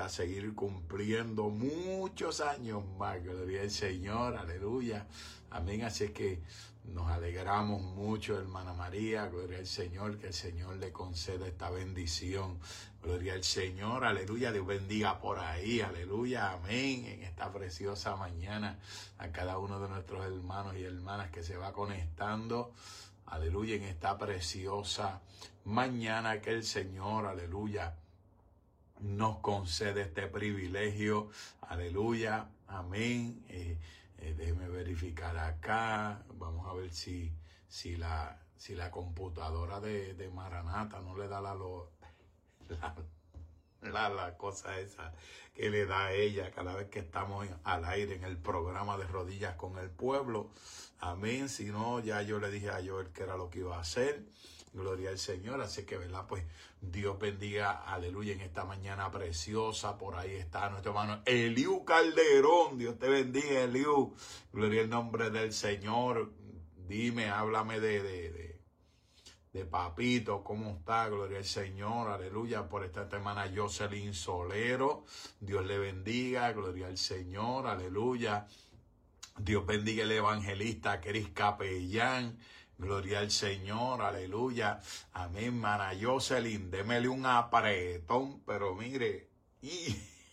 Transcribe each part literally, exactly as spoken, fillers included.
para seguir cumpliendo muchos años más. Gloria al Señor, aleluya. Amén. Así es que nos alegramos mucho, hermana María. Gloria al Señor, que el Señor le conceda esta bendición. Gloria al Señor, aleluya. Dios bendiga por ahí, aleluya. Amén. En esta preciosa mañana a cada uno de nuestros hermanos y hermanas que se va conectando. Aleluya, en esta preciosa mañana que el Señor, aleluya, nos concede este privilegio. Aleluya, amén. Eh, eh, déjeme verificar acá. Vamos a ver si, si, la, si la computadora de, de Maranata no le da la, lo, la, la, la cosa esa que le da a ella cada vez que estamos en, al aire en el programa de Rodillas con el Pueblo. Amén. Si no, ya yo le dije a Joel que era lo que iba a hacer. Gloria al Señor. Así que, ¿verdad? Pues Dios bendiga, aleluya, en esta mañana preciosa. Por ahí está nuestro hermano Eliú Calderón. Dios te bendiga, Eliú. Gloria al nombre del Señor. Dime, háblame de, de, de, de papito, ¿cómo está? Gloria al Señor, aleluya. Por esta hermana Jocelyn Solero. Dios le bendiga, gloria al Señor, aleluya. Dios bendiga el evangelista Cris Capellán. Gloria al Señor, aleluya. Amén, mana Jocelyn. Démele un apretón, pero mire, y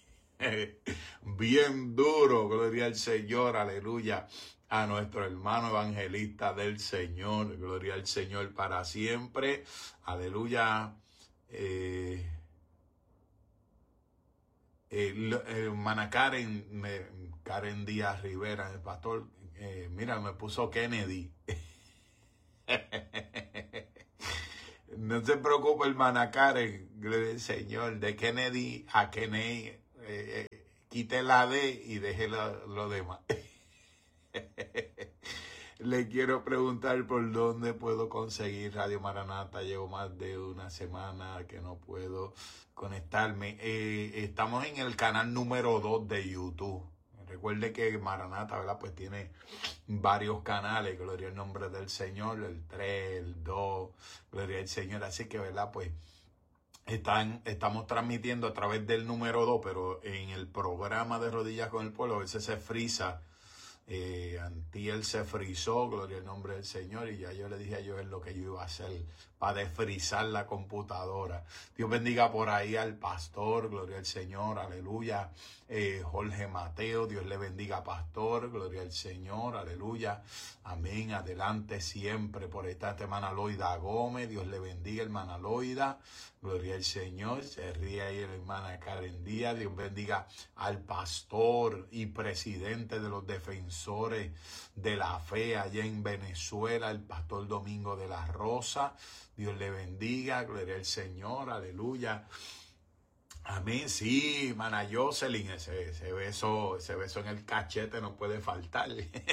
bien duro, gloria al Señor, aleluya. A nuestro hermano evangelista del Señor, gloria al Señor para siempre, aleluya. Eh, eh, eh, mana Karen, me, Karen Díaz Rivera, el pastor, eh, mira, me puso Kennedy. No se preocupe, hermana Karen, gloria al Señor, de Kennedy a Kennedy, eh, eh, quite la D y deje lo, lo demás. Le quiero preguntar por dónde puedo conseguir Radio Maranata. Llevo más de una semana que no puedo conectarme. Eh, estamos en el canal número dos de YouTube. Recuerde que Maranata, ¿verdad? Pues tiene varios canales, gloria al nombre del Señor, el tres, el dos, gloria al Señor. Así que, ¿verdad? Pues están, estamos transmitiendo a través del número dos, pero en el programa de Rodillas con el Pueblo a veces se frisa. Eh, antier se frizó, gloria al nombre del Señor, y ya yo le dije a Joel lo que yo iba a hacer para desfrizar la computadora. Dios bendiga por ahí al pastor, gloria al Señor, aleluya. Eh, Jorge Mateo, Dios le bendiga, pastor, gloria al Señor, aleluya. Amén, adelante siempre por esta hermana Loida Gómez, Dios le bendiga, hermana Loida, gloria al Señor. Se ríe ahí la hermana Karen Díaz, Dios bendiga al pastor y presidente de los defensores de la fe allá en Venezuela, el pastor Domingo de la Rosa. Dios le bendiga, gloria al Señor, aleluya. Amén, sí, hermana Jocelyn, ese, ese beso, ese beso en el cachete no puede faltar.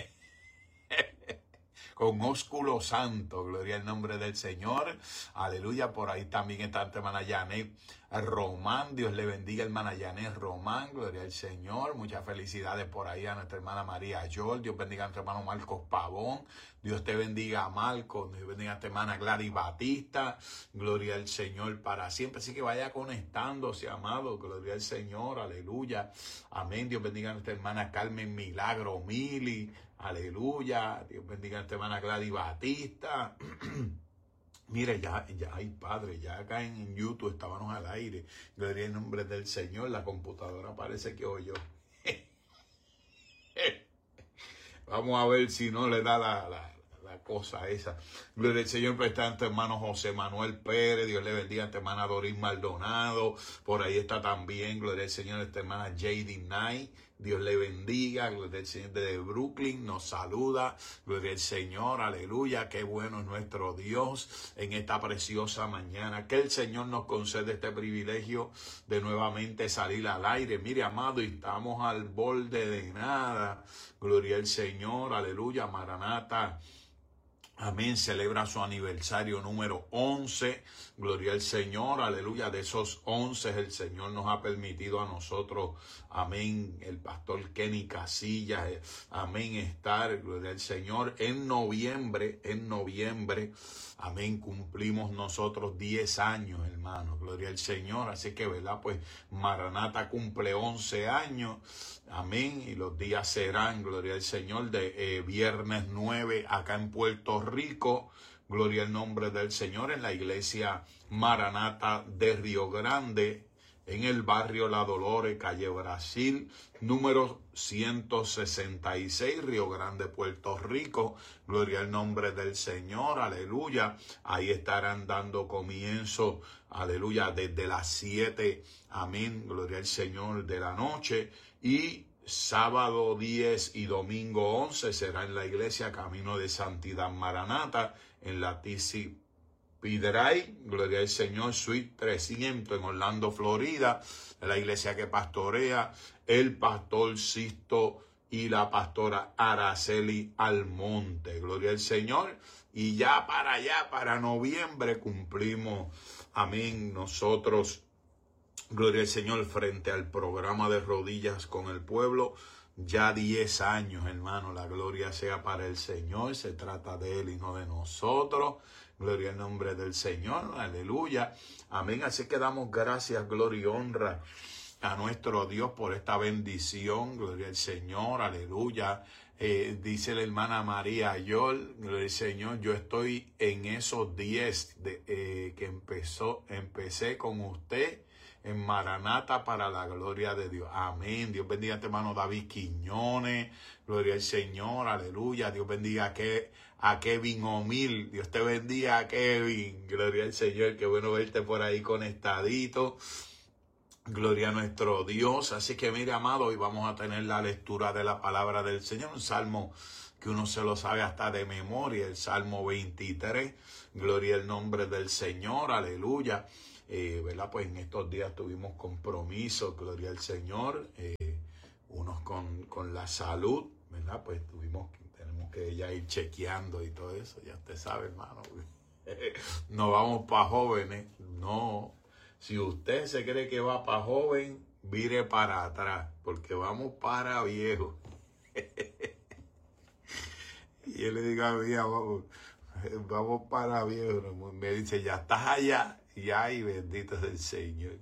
Con ósculo santo, gloria al nombre del Señor, aleluya. Por ahí también está nuestra hermana Janet Román, Dios le bendiga, hermana Janet Román, gloria al Señor. Muchas felicidades por ahí a nuestra hermana María Yol, Dios bendiga a nuestro hermano Marcos Pavón, Dios te bendiga a Marcos, Dios bendiga a nuestra hermana Gladys Batista, gloria al Señor para siempre. Así que vaya conectándose, amado, gloria al Señor, aleluya, amén. Dios bendiga a nuestra hermana Carmen Milagro Mili, aleluya. Dios bendiga a nuestra hermana Gladys Batista. Mire, ya, ya, ay padre, ya acá en YouTube estábamos al aire. Gloria al nombre del Señor. La computadora parece que oyó. Vamos a ver si no le da la, la, la cosa esa. Gloria al Señor, pues está nuestro hermano José Manuel Pérez. Dios le bendiga a nuestra hermana Doris Maldonado. Por ahí está también, gloria al Señor, nuestra hermana J D Knight. Dios le bendiga, gloria al Señor desde Brooklyn, nos saluda, gloria al Señor, aleluya, qué bueno es nuestro Dios en esta preciosa mañana, que el Señor nos concede este privilegio de nuevamente salir al aire. Mire, amado, y estamos al borde de nada, gloria al Señor, aleluya, Maranata. Amén, celebra su aniversario número once, gloria al Señor, aleluya. De esos once el Señor nos ha permitido a nosotros, amén, el pastor Kenny Casillas, eh, amén, estar, gloria al Señor, en noviembre, en noviembre, amén, cumplimos nosotros diez años, hermano, gloria al Señor. Así que, ¿verdad? Pues Maranata cumple once años, amén, y los días serán, gloria al Señor, de eh, viernes nueve acá en Puerto Rico, gloria al nombre del Señor, en la iglesia Maranata de Río Grande, en el barrio La Dolores, calle Brasil, número ciento sesenta y seis, Río Grande, Puerto Rico. Gloria al nombre del Señor, aleluya. Ahí estarán dando comienzo, aleluya, desde las siete, amén, gloria al Señor, de la noche. Y sábado diez y domingo once será en la iglesia Camino de Santidad Maranata, en la T C Pideray, gloria al Señor, Suite trescientos en Orlando, Florida, la iglesia que pastorea el pastor Sisto y la pastora Araceli Almonte, gloria al Señor. Y ya para allá, para noviembre, cumplimos, amén, nosotros, gloria al Señor, frente al programa de rodillas con el pueblo, ya diez años, hermano. La gloria sea para el Señor. Se trata de Él y no de nosotros. Gloria al nombre del Señor. Aleluya. Amén. Así que damos gracias, gloria y honra a nuestro Dios por esta bendición. Gloria al Señor. Aleluya. Eh, dice la hermana María Yol, gloria al Señor, yo estoy en esos diez de, eh, que empezó, empecé con usted en Maranata para la gloria de Dios. Amén. Dios bendiga a este hermano David Quiñones. Gloria al Señor. Aleluya. Dios bendiga a, Ke, a Kevin Omil. Dios te bendiga a Kevin. Gloria al Señor. Qué bueno verte por ahí conectadito. Gloria a nuestro Dios. Así que mire, amado, hoy vamos a tener la lectura de la palabra del Señor. Un salmo que uno se lo sabe hasta de memoria. El Salmo veintitrés. Gloria al nombre del Señor. Aleluya. Eh, ¿verdad? Pues en estos días tuvimos compromisos, gloria al Señor, eh, unos con, con la salud, ¿verdad? Pues tuvimos, tenemos que ya ir chequeando y todo eso, ya usted sabe, hermano. No vamos para jóvenes, no. Si usted se cree que va para joven, vire para atrás, porque vamos para viejo. Y yo le digo a mí, vamos, vamos para viejo. Me dice, ya estás allá. Y ay, bendito es el Señor.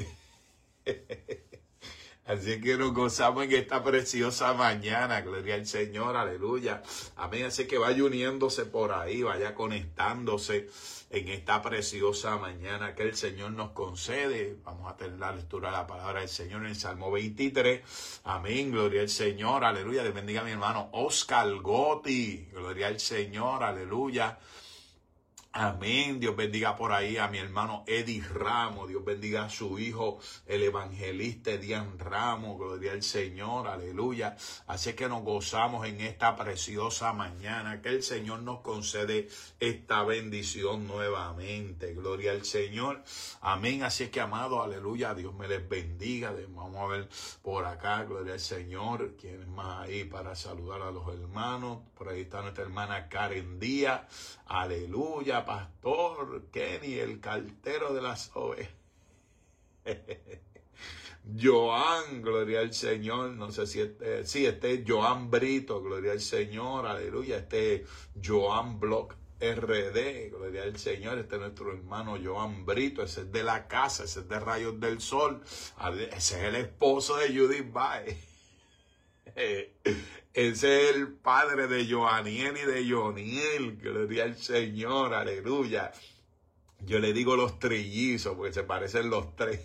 Así que nos gozamos en esta preciosa mañana. Gloria al Señor, aleluya. Amén. Así que vaya uniéndose por ahí, vaya conectándose en esta preciosa mañana que el Señor nos concede. Vamos a tener la lectura de la palabra del Señor en el Salmo veintitrés. Amén. Gloria al Señor, aleluya. Dios bendiga a mi hermano Oscar Gotti. Gloria al Señor, aleluya. Amén. Dios bendiga por ahí a mi hermano Eddie Ramos. Dios bendiga a su hijo, el evangelista Edian Ramos. Gloria al Señor. Aleluya. Así que nos gozamos en esta preciosa mañana que el Señor nos concede esta bendición nuevamente. Gloria al Señor. Amén. Así que, amado, aleluya. Dios me les bendiga. Vamos a ver por acá. Gloria al Señor. ¿Quién es más ahí para saludar a los hermanos? Por ahí está nuestra hermana Karen Díaz. Aleluya. Pastor Kenny, el cartero de las ovejas. Joan, gloria al Señor. No sé si este, sí, este es Joan Brito, gloria al Señor, aleluya. Este es Joan Block R D, gloria al Señor. Este es nuestro hermano Joan Brito, ese es de la casa, ese es de Rayos del Sol. Ese es el esposo de Judith Baez. Ese es el padre de Joaniel y de Joniel, gloria al Señor, aleluya. Yo le digo los trillizos porque se parecen los tres.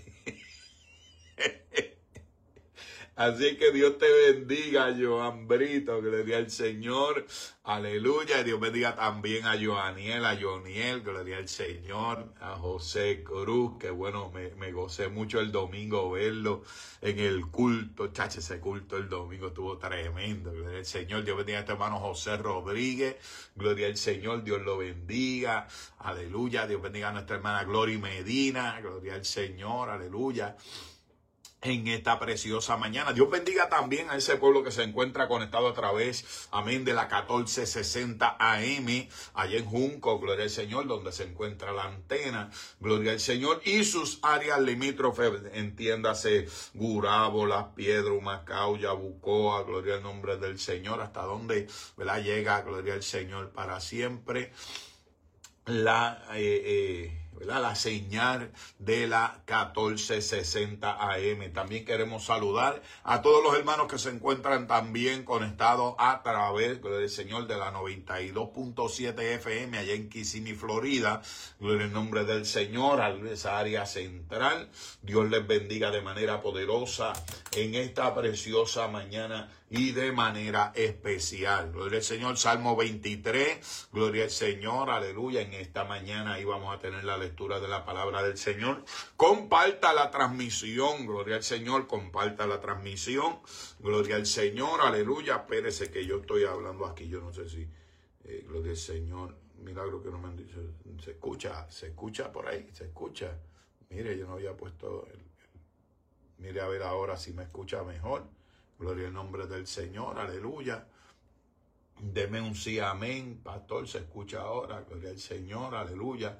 Así que Dios te bendiga, Joan Brito, gloria al Señor, aleluya. Dios bendiga también a Joaniel, a Joniel, gloria al Señor, a José Cruz, que bueno, me, me gocé mucho el domingo verlo en el culto, chacho, ese culto el domingo estuvo tremendo, gloria al Señor. Dios bendiga a este hermano José Rodríguez, gloria al Señor, Dios lo bendiga, aleluya. Dios bendiga a nuestra hermana Glory Medina, gloria al Señor, aleluya. en esta preciosa mañana. Dios bendiga también a ese pueblo que se encuentra conectado a través, amén, de la catorce sesenta A M, allá en Junco, gloria al Señor, donde se encuentra la antena, gloria al Señor, y sus áreas limítrofes, entiéndase, Gurabo, Las Piedras, Humacao, Yabucoa, gloria al nombre del Señor, hasta donde, ¿verdad?, llega, gloria al Señor, para siempre, la... Eh, eh, ¿verdad?, la señal de la catorce sesenta A M. También queremos saludar a todos los hermanos que se encuentran también conectados a través, gloria al Señor, de la noventa y dos punto siete F M allá en Kissimmee, Florida. Gloria al nombre del Señor, a esa área central. Dios les bendiga de manera poderosa en esta preciosa mañana y de manera especial. Gloria al Señor, Salmo veintitrés, gloria al Señor, aleluya. En esta mañana ahí vamos a tener la lectura de la palabra del Señor. Comparta la transmisión, gloria al Señor, comparta la transmisión, gloria al Señor, aleluya. Espérese que yo estoy hablando aquí, yo no sé si, eh, gloria al Señor, milagro que no me han dicho, se escucha, se escucha por ahí, se escucha. Mire, yo no había puesto, el, el, mire a ver ahora si me escucha mejor. Gloria al nombre del Señor, aleluya. Deme un sí, amén, pastor, se escucha ahora, gloria al Señor, aleluya.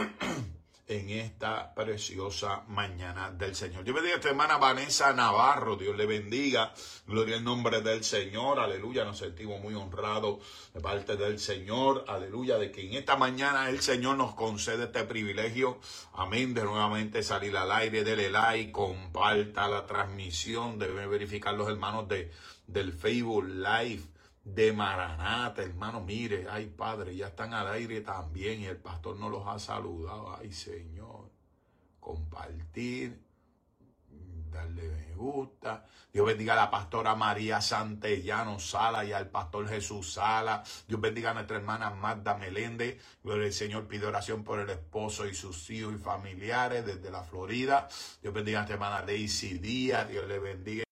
En esta preciosa mañana del Señor. Dios bendiga a esta hermana Vanessa Navarro, Dios le bendiga, gloria al nombre del Señor, aleluya. Nos sentimos muy honrados de parte del Señor, aleluya, de que en esta mañana el Señor nos concede este privilegio, amén, de nuevamente salir al aire. Dele like, comparta la transmisión, deben verificar los hermanos de, del Facebook Live de Maranata, hermano, mire, ay Padre, ya están al aire también y el pastor no los ha saludado, ay Señor, compartir, darle me gusta. Dios bendiga a la pastora María Santellano Sala y al pastor Jesús Sala. Dios bendiga a nuestra hermana Magda Meléndez. Gloria al Señor, pide oración por el esposo y sus hijos y familiares desde la Florida. Dios bendiga a nuestra hermana Daisy Díaz, Dios le bendiga.